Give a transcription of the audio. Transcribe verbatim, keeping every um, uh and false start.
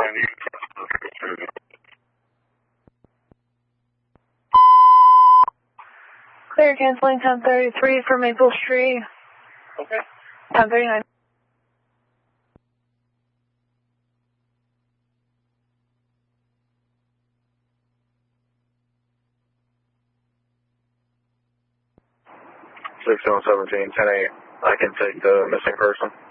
Clear, canceling ten thirty-three for Maple Street. Okay. ten thirty-nine. six one seventeen, ten eight. I can take the missing person.